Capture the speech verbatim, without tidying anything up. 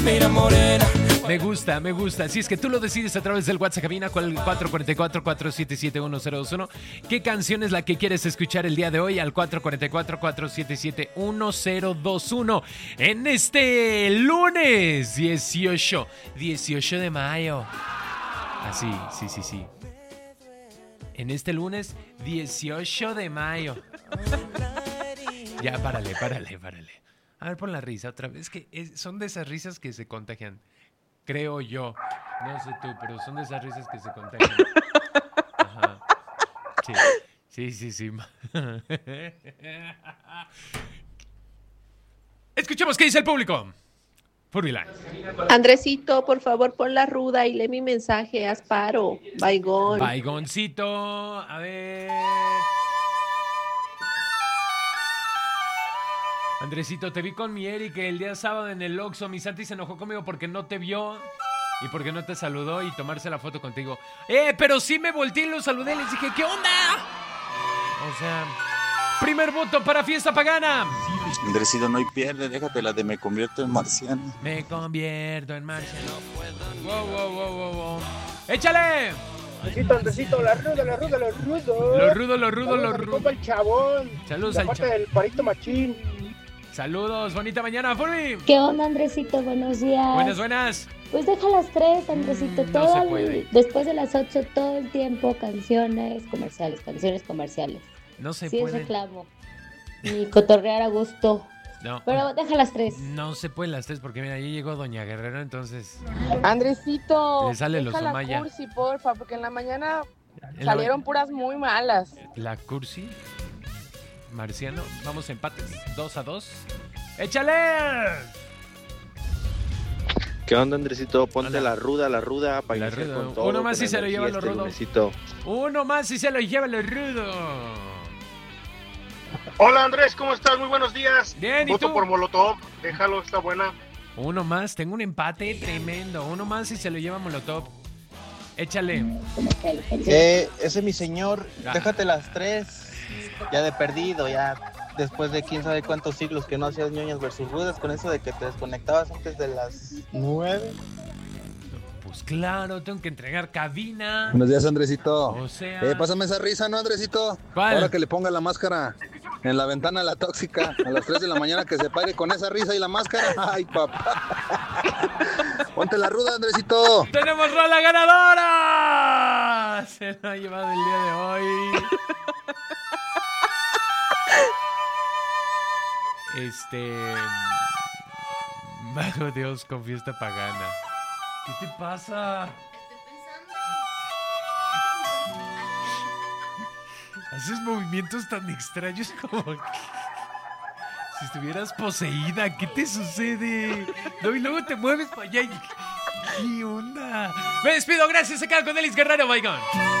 Mira morena. Me gusta, me gusta. Si es que tú lo decides a través del WhatsApp cabina, cual cuatro cuatro cuatro, cuatro siete siete, uno cero dos uno. ¿Qué canción es la que quieres escuchar el día de hoy? Al cuatro cuatro cuatro, cuatro siete siete, uno cero dos uno. En este lunes dieciocho, dieciocho de mayo. Así, sí, sí, sí. En este lunes dieciocho de mayo. Ya, párale, párale, párale. A ver, pon la risa otra vez. Es que es- son de esas risas que se contagian. Creo yo. No sé tú, pero son de esas risas que se contagian. Ajá. Sí, sí, sí, sí. Escuchemos qué dice el público. Furbyline. Andresito, por favor, pon la ruda y lee mi mensaje. Haz paro. Baigón. Baigoncito. A ver. Andresito, te vi con mi Eric el día sábado en el Oxxo. Mi Santi se enojó conmigo porque no te vio y porque no te saludó y tomarse la foto contigo. Eh, pero sí me volteé y lo saludé y les dije, ¿qué onda? O sea, primer voto para Fiesta Pagana. Andresito, no hay pierde, déjate la de me convierto en marciano. Me convierto en marciano. Wow, wow, wow, wow, wow. ¡Échale! Andresito, Andresito, la ruda, la ruda, los rudos. Lo rudo, lo rudo, Saludos lo a mi rudo. compa el chabón. Saludos de al parte chabón. del Parito Machín. Saludos, bonita mañana, Furby. ¿Qué onda, Andresito? Buenos días. Buenas, buenas. Pues deja las tres, Andresito. Mm, no todo se el- puede. después de las ocho, todo el tiempo, canciones comerciales, canciones comerciales. No se sí es puede. reclamo. Ni cotorrear a gusto. No, Pero deja las tres. no se pueden las tres porque mira, ahí llegó Doña Guerrero, entonces Andresito, Le sale los deja la Omaya. cursi, porfa, porque en la mañana en la- salieron puras muy malas. La cursi. Marciano, vamos empates. Dos a dos. ¡Échale! ¿Qué onda, Andresito? Ponte Hola. la ruda, la ruda, para La iniciar ruda. con todo. Uno más con y se lo energía lleva lo este rudo. lunesito. Uno más y se lo lleva el rudo. Hola Andrés, ¿cómo estás? Muy buenos días. Bien, ¿y Voto tú? por Molotov, déjalo, está buena. Uno más, tengo un empate tremendo. Uno más y se lo lleva Molotov. Échale. Eh, ese es mi señor, Ah. déjate las tres, ya de perdido, ya después de quién sabe cuántos siglos que no hacías ñoñas versus rudas, con eso de que te desconectabas antes de las nueve. Pues claro, tengo que entregar cabina. Buenos días, Andresito. O sea. Eh, pásame esa risa, ¿no, Andresito? ¿Cuál? Ahora que le ponga la máscara en la ventana a la tóxica a las tres de la mañana, que se pare con esa risa y la máscara. Ay, papá. Ponte la ruda, Andresito. ¡Tenemos rola ganadora! Se la ha llevado el día de hoy. Este. Mago Dios con fiesta pagana. ¿Qué te pasa? Haces movimientos tan extraños como que si estuvieras poseída. ¿Qué te sucede? No, y luego te mueves para allá y... ¿Qué onda? Me despido, gracias. Se quedan con Elis Guerrero, Baigón.